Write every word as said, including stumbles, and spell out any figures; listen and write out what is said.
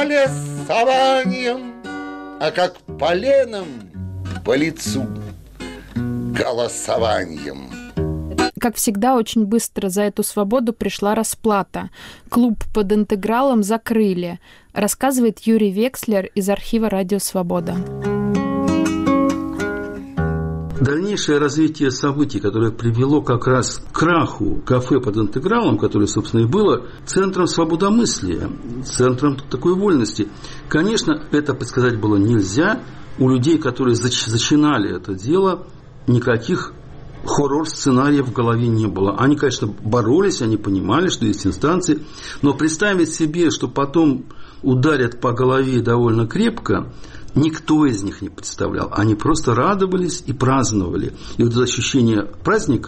голосованием, а как поленом по лицу голосованием. Как всегда, очень быстро за эту свободу пришла расплата. Клуб под интегралом закрыли, рассказывает Юрий Векслер из архива «Радио Свобода». Дальнейшее развитие событий, которое привело как раз к краху кафе под интегралом, которое, собственно, и было центром свободомыслия, центром такой вольности, конечно, это предсказать было нельзя. У людей, которые зачинали это дело, никаких хоррор-сценариев в голове не было. Они, конечно, боролись, они понимали, что есть инстанции, но представить себе, что потом ударят по голове довольно крепко, никто из них не представлял. Они просто радовались и праздновали. И вот это ощущение праздника